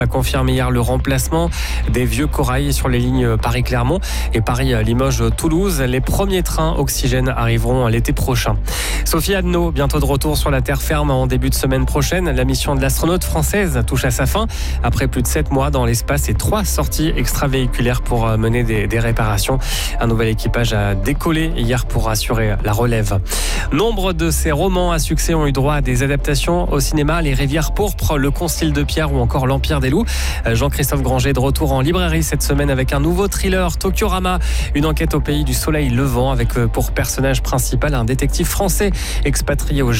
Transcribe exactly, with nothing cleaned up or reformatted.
a confirmé hier le remplacement des vieux corails sur les lignes Paris-Clermont et Paris-Limoges-Toulouse. Les premiers trains oxygène arriveront l'été prochain. Sophie Adno, bientôt de retour sur la terre ferme en début de semaine prochaine. La mission de l'astronaute française touche à sa fin. Après plus de sept mois dans l'espace et trois sorties extravéhiculaires pour mener des, des réparations. Un nouvel équipage a décollé hier pour assurer la relève. Nombre de ces romans à succès ont eu droit à des adaptations au cinéma. Les Rivières pourpres, Le Concile de Pierre ou encore L'Empire des loups. Jean-Christophe Granger de retour en librairie cette semaine avec un nouveau thriller, Tokiorama, une enquête au pays du soleil levant avec pour personnage principal un détective français expatrié au